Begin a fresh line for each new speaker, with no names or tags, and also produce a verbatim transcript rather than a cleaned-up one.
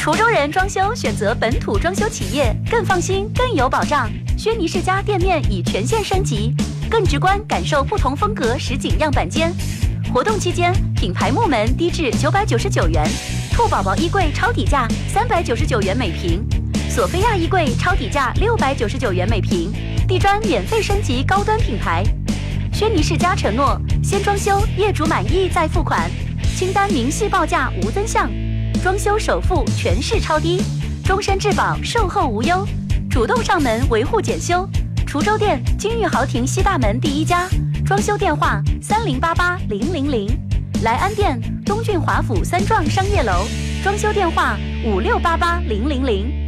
滁州人装修选择本土装修企业，更放心，更有保障。轩尼世家店面已全线升级，更直观感受不同风格实景样板间。活动期间，品牌木门低至九百九十九元，兔宝宝衣柜超底价三百九十九元每平，索菲亚衣柜超底价六百九十九元每平，地砖免费升级高端品牌。轩尼世家承诺，先装修，业主满意再付款，清单明细报价无增项，装修首付全市超低，终身质保，售后无忧，主动上门维护检修。滁州店金玉豪庭西大门第一家，装修电话三零八八零零零。莱安店东郡华府三幢商业楼，装修电话五六八八零零零。